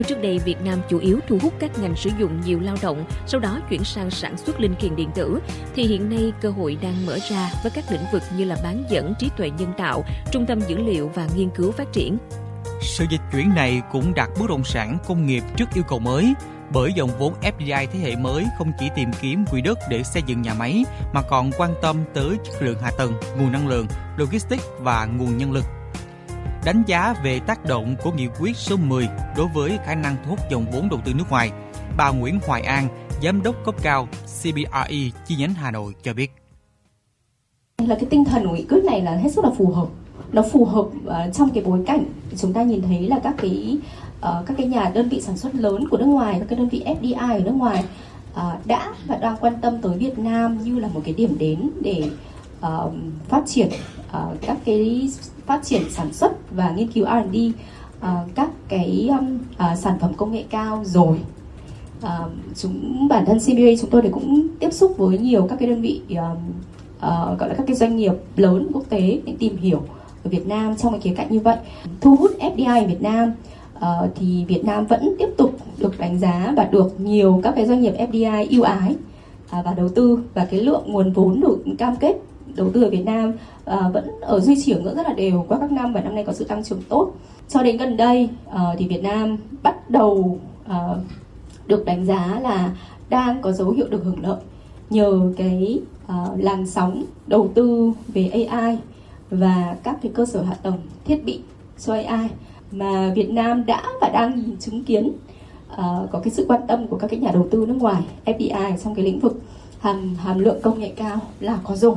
Trước đây, Việt Nam chủ yếu thu hút các ngành sử dụng nhiều lao động, sau đó chuyển sang sản xuất linh kiện điện tử, thì hiện nay cơ hội đang mở ra với các lĩnh vực như là bán dẫn, trí tuệ nhân tạo, trung tâm dữ liệu và nghiên cứu phát triển. Sự dịch chuyển này cũng đặt bất động sản công nghiệp trước yêu cầu mới, bởi dòng vốn FDI thế hệ mới không chỉ tìm kiếm quỹ đất để xây dựng nhà máy, mà còn quan tâm tới chất lượng hạ tầng, nguồn năng lượng, logistics và nguồn nhân lực. Đánh giá về tác động của nghị quyết số 10 đối với khả năng thu hút dòng vốn đầu tư nước ngoài, bà Nguyễn Hoài An, giám đốc cấp cao CBRE chi nhánh Hà Nội cho biết. Là cái tinh thần của nghị quyết này là hết sức là phù hợp. Nó phù hợp trong cái bối cảnh chúng ta nhìn thấy là các cái nhà đơn vị sản xuất lớn của nước ngoài, các cái đơn vị FDI ở nước ngoài đã và đang quan tâm tới Việt Nam như là một cái điểm đến để phát triển phát triển sản xuất và nghiên cứu R&D các cái sản phẩm công nghệ cao rồi. Bản thân CBA chúng tôi thì cũng tiếp xúc với nhiều các cái đơn vị gọi là các cái doanh nghiệp lớn quốc tế để tìm hiểu ở Việt Nam trong cái khía cạnh như vậy. Thu hút FDI ở Việt Nam thì Việt Nam vẫn tiếp tục được đánh giá và được nhiều các cái doanh nghiệp FDI ưu ái và đầu tư, và cái lượng nguồn vốn được cam kết đầu tư ở Việt Nam vẫn ở duy trì ở ngưỡng rất là đều qua các năm, và năm nay có sự tăng trưởng tốt. Cho đến gần đây thì Việt Nam bắt đầu được đánh giá là đang có dấu hiệu được hưởng lợi nhờ cái làn sóng đầu tư về AI và các cái cơ sở hạ tầng thiết bị cho AI mà Việt Nam đã và đang chứng kiến có cái sự quan tâm của các cái nhà đầu tư nước ngoài FDI trong cái lĩnh vực hàm lượng công nghệ cao là có rồi.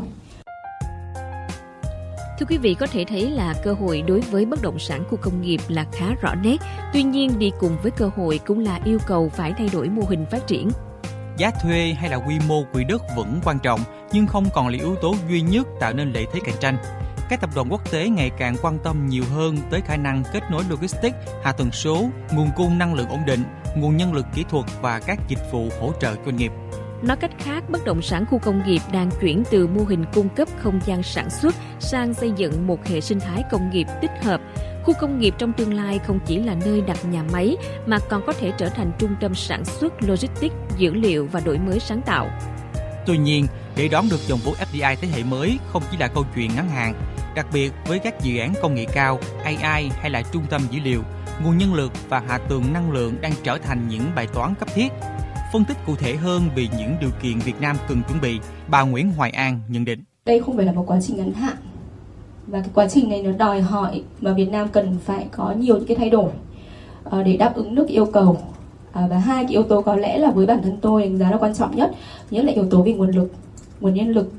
Thưa quý vị, có thể thấy là cơ hội đối với bất động sản khu công nghiệp là khá rõ nét. Tuy nhiên, đi cùng với cơ hội cũng là yêu cầu phải thay đổi mô hình phát triển. Giá thuê hay là quy mô quỹ đất vẫn quan trọng, nhưng không còn là yếu tố duy nhất tạo nên lợi thế cạnh tranh. Các tập đoàn quốc tế ngày càng quan tâm nhiều hơn tới khả năng kết nối logistics, hạ tầng số, nguồn cung năng lượng ổn định, nguồn nhân lực kỹ thuật và các dịch vụ hỗ trợ doanh nghiệp. Nói cách khác, bất động sản khu công nghiệp đang chuyển từ mô hình cung cấp không gian sản xuất sang xây dựng một hệ sinh thái công nghiệp tích hợp. Khu công nghiệp trong tương lai không chỉ là nơi đặt nhà máy, mà còn có thể trở thành trung tâm sản xuất, logistics, dữ liệu và đổi mới sáng tạo. Tuy nhiên, để đón được dòng vốn FDI thế hệ mới không chỉ là câu chuyện ngắn hạn. Đặc biệt với các dự án công nghệ cao, AI hay là trung tâm dữ liệu, nguồn nhân lực và hạ tầng năng lượng đang trở thành những bài toán cấp thiết. Phân tích cụ thể hơn về những điều kiện Việt Nam cần chuẩn bị, bà Nguyễn Hoài An nhận định. Đây không phải là một quá trình ngắn hạn, và cái quá trình này nó đòi hỏi mà Việt Nam cần phải có nhiều những cái thay đổi để đáp ứng được yêu cầu. Và hai cái yếu tố có lẽ là với bản thân tôi đánh giá là quan trọng nhất là yếu tố về nguồn lực, nguồn nhân lực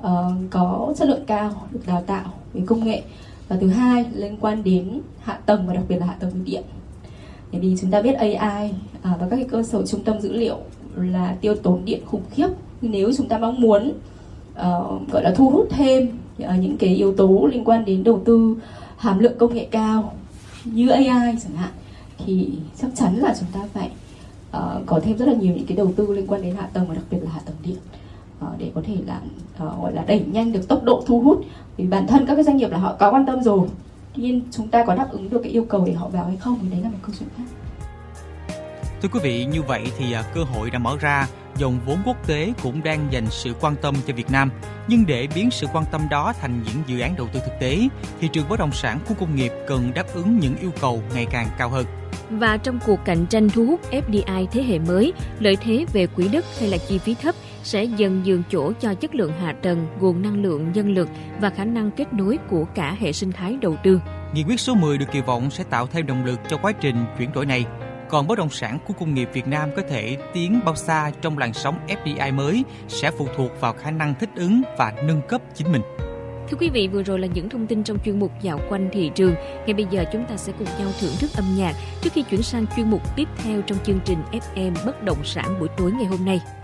có chất lượng cao, được đào tạo về công nghệ, và thứ hai liên quan đến hạ tầng và đặc biệt là hạ tầng về điện. Bởi vì chúng ta biết AI và các cái cơ sở trung tâm dữ liệu là tiêu tốn điện khủng khiếp. Nếu chúng ta mong muốn gọi là thu hút thêm những cái yếu tố liên quan đến đầu tư hàm lượng công nghệ cao như AI chẳng hạn, thì chắc chắn là chúng ta phải có thêm rất là nhiều những cái đầu tư liên quan đến hạ tầng và đặc biệt là hạ tầng điện để có thể là gọi là đẩy nhanh được tốc độ thu hút. Vì bản thân các cái doanh nghiệp là họ có quan tâm rồi, tuy nhiên chúng ta có đáp ứng được cái yêu cầu để họ vào hay không thì đấy là một câu chuyện khác. Thưa quý vị, như vậy thì cơ hội đã mở ra, dòng vốn quốc tế cũng đang dành sự quan tâm cho Việt Nam. Nhưng để biến sự quan tâm đó thành những dự án đầu tư thực tế, thị trường bất động sản khu công nghiệp cần đáp ứng những yêu cầu ngày càng cao hơn. Và trong cuộc cạnh tranh thu hút FDI thế hệ mới, lợi thế về quỹ đất hay là chi phí thấp sẽ dần nhường chỗ cho chất lượng hạ tầng, nguồn năng lượng, nhân lực và khả năng kết nối của cả hệ sinh thái đầu tư. Nghị quyết số 10 được kỳ vọng sẽ tạo thêm động lực cho quá trình chuyển đổi này. Còn bất động sản khu công nghiệp Việt Nam có thể tiến bao xa trong làn sóng FDI mới sẽ phụ thuộc vào khả năng thích ứng và nâng cấp chính mình. Thưa quý vị, vừa rồi là những thông tin trong chuyên mục Dạo quanh thị trường. Ngay bây giờ chúng ta sẽ cùng nhau thưởng thức âm nhạc trước khi chuyển sang chuyên mục tiếp theo trong chương trình FM Bất động sản buổi tối ngày hôm nay.